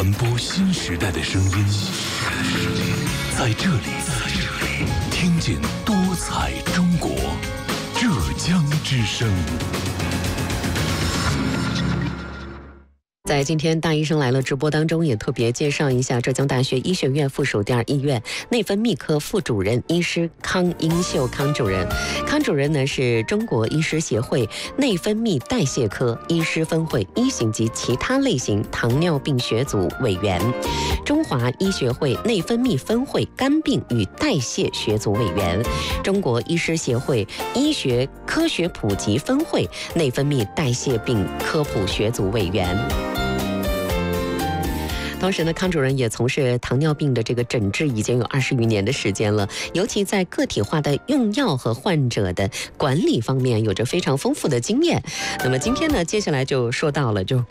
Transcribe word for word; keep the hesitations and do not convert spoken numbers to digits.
传播新时代的声音，在这里，听见多彩中国，浙江之声。 在今天大医生来了直播当中，也特别介绍一下浙江大学医学院附属第二医院内分泌科副主任医师康英秀康主任。康主任呢是中国医师协会内分泌代谢科医师分会一型及其他类型糖尿病学组委员，中华医学会内分泌分会肝病与代谢学组委员，中国医师协会医学科学普及分会内分泌代谢病科普学组委员。同时呢，康主任也从事糖尿病的这个诊治已经有二十余年的时间了，尤其在个体化的用药和患者的管理方面有着非常丰富的经验。那么今天呢，接下来就说到了就